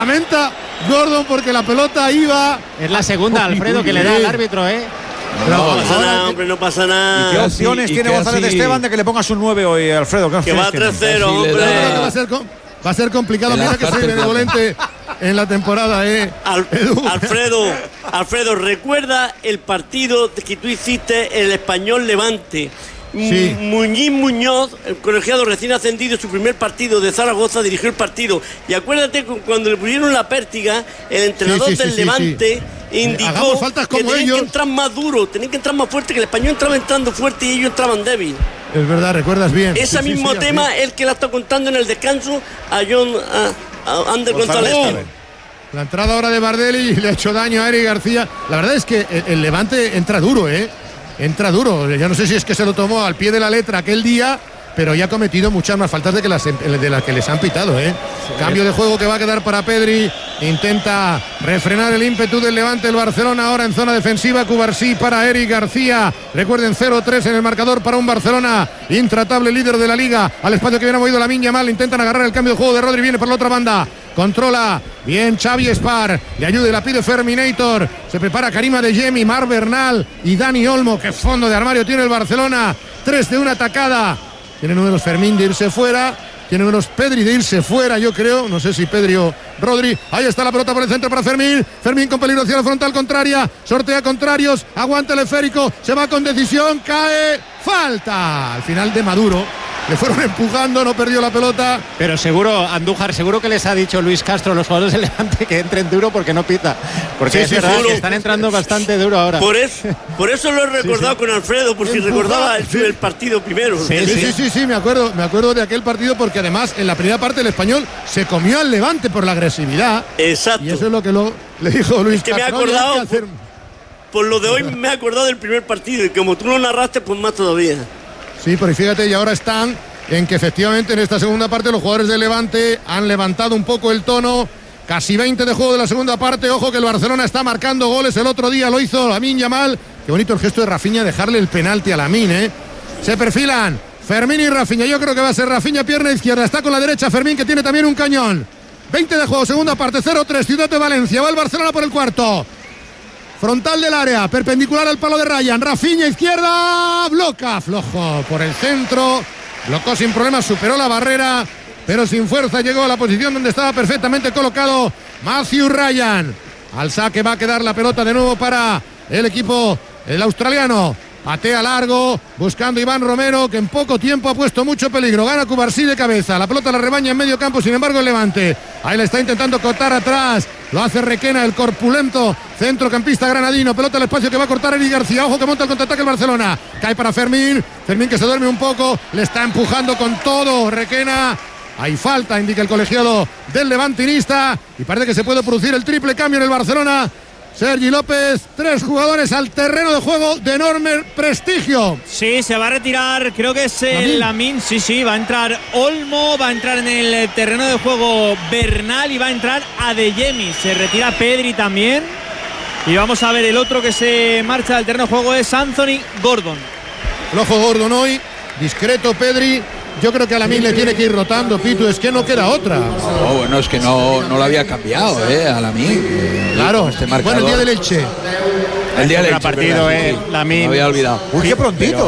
Lamenta Gordon porque la pelota iba. Es la segunda, Alfredo, que le da al árbitro, ¿eh? No pasa nada, hombre, no pasa nada. ¿Y qué opciones tiene González de Esteban de que le pongas un 9 hoy, Alfredo? Que va 3-0, hombre. Va a ser complicado. Mira que soy benevolente en la temporada, Alfredo, recuerda el partido que tú hiciste en el Español Levante. Sí. Muñoz, el colegiado recién ascendido, su primer partido de Zaragoza, dirigió el partido. Y acuérdate cuando le pusieron la pértiga, el entrenador del Levante indicó que tenían que entrar más duro, tenían que entrar más fuerte, que el Español entraba entrando fuerte y ellos entraban débil. Es verdad, recuerdas bien. Ese mismo tema es el que la está contando en el descanso a Ander González. La entrada ahora de Bardelli le ha hecho daño a Eric García. La verdad es que el Levante entra duro, entra duro. Ya no sé si es que se lo tomó al pie de la letra aquel día, pero ya ha cometido muchas más faltas de las que les han pitado, Sí. Cambio de juego que va a quedar para Pedri. Intenta refrenar el ímpetu del Levante el Barcelona ahora en zona defensiva. Cubarsí para Eric García. Recuerden 0-3 en el marcador para un Barcelona intratable, líder de la liga. Al espacio que viene movido Lamine Yamal. Intentan agarrar el cambio de juego de Rodri. Viene por la otra banda. Controla bien Xavi Espar. Le ayuda y la pide Ferminator. Se prepara Karim Adeyemi, Marc Bernal y Dani Olmo. Qué fondo de armario tiene el Barcelona. 3 de una atacada. Tiene números Fermín de irse fuera. Tiene números Pedri de irse fuera, yo creo. No sé si Pedri o Rodri. Ahí está la pelota por el centro para Fermín. Fermín con peligro hacia la frontal contraria. Sortea contrarios. Aguanta el esférico. Se va con decisión. Cae. Falta. Al final de Maduro. Le fueron empujando, no perdió la pelota. Pero seguro, Andújar, seguro que les ha dicho Luis Castro a los jugadores del Levante que entren duro porque no pita. Porque es verdad que están entrando bastante duro ahora. Por eso lo he recordado con Alfredo, por si recordaba el partido primero. Sí, me acuerdo de aquel partido porque además en la primera parte el Español se comió al Levante por la agresividad. Exacto. Y eso es lo que le dijo Luis Castro. Me he acordado, por lo de hoy me he acordado del primer partido y como tú lo narraste, pues más todavía. Sí, pero fíjate, y ahora están en que efectivamente en esta segunda parte los jugadores del Levante han levantado un poco el tono. Casi 20 de juego de la segunda parte. Ojo que el Barcelona está marcando goles. El otro día lo hizo Lamine Yamal. Qué bonito el gesto de Rafinha, dejarle el penalti a Lamine, Se perfilan Fermín y Rafinha. Yo creo que va a ser Rafinha, pierna izquierda. Está con la derecha Fermín, que tiene también un cañón. 20 de juego, segunda parte, 0-3, Ciudad de Valencia. Va el Barcelona por el cuarto. Frontal del área, perpendicular al palo de Ryan. Rafinha izquierda, bloca, flojo por el centro. Blocó sin problemas, superó la barrera, pero sin fuerza llegó a la posición donde estaba perfectamente colocado Matthew Ryan. Al saque va a quedar la pelota de nuevo para el equipo, el australiano. Patea largo, buscando Iván Romero, que en poco tiempo ha puesto mucho peligro. Gana Cubarsí de cabeza, la pelota la rebaña en medio campo, sin embargo el Levante. Ahí le está intentando cortar atrás, lo hace Requena, el corpulento centrocampista granadino. Pelota al espacio que va a cortar Eric García. Ojo que monta el contraataque el Barcelona. Cae para Fermín, Fermín que se duerme un poco, le está empujando con todo Requena. Hay falta, indica el colegiado del levantinista, y parece que se puede producir el triple cambio en el Barcelona. Sergi López, 3 jugadores al terreno de juego de enorme prestigio. Sí, se va a retirar, creo que es Lamine. Sí, va a entrar Olmo, va a entrar en el terreno de juego Bernal y va a entrar Adeyemi. Se retira Pedri también. Y vamos a ver, el otro que se marcha del terreno de juego es Anthony Gordon. Flojo Gordon hoy, discreto Pedri. Yo creo que a Lamine le tiene que ir rotando, Pitu, es que no queda otra. No, bueno, es que no lo había cambiado, a Lamine. Claro, bueno, el día de Leche. El día de Leche, partido, Lamine. Me había olvidado. Uy, qué prontito,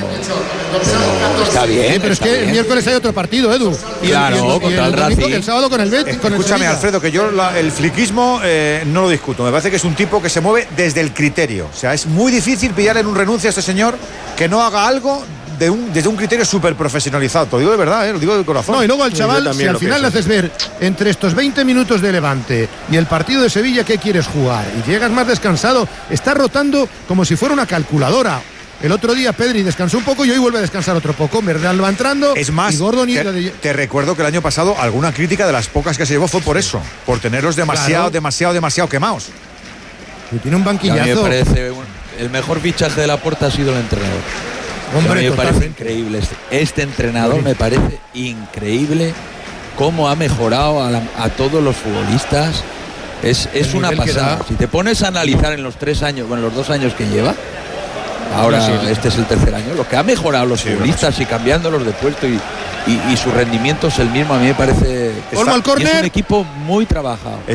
pero está bien. Sí, pero es que el miércoles hay otro partido, Edu. Claro, contra el Racing. El sábado con el Betis. Escúchame, Alfredo, que yo el fliquismo no lo discuto. Me parece que es un tipo que se mueve desde el criterio. O sea, es muy difícil pillarle en un renuncio a este señor que no haga algo desde un criterio súper profesionalizado. Te lo digo de verdad, lo digo de corazón. No, y luego al chaval, si al final le haces ver entre estos 20 minutos de Levante y el partido de Sevilla, ¿qué quieres jugar? Y llegas más descansado, está rotando como si fuera una calculadora. El otro día Pedri descansó un poco y hoy vuelve a descansar otro poco. Bernal va entrando. Es más, y Gordon te recuerdo que el año pasado alguna crítica de las pocas que se llevó fue por eso, por tenerlos demasiado quemados. Y tiene un banquillazo. A mí me parece el mejor fichaje de Laporta ha sido el entrenador. Hombre, me parece increíble. Este entrenador me parece increíble cómo ha mejorado a todos los futbolistas. Es una pasada. Si te pones a analizar en los 3 años, los 2 años que lleva, ahora este es el tercer año, lo que ha mejorado los futbolistas y cambiándolos de puesto y y su rendimiento es el mismo. A mí me parece Olmo al córner. Es un equipo muy trabajado.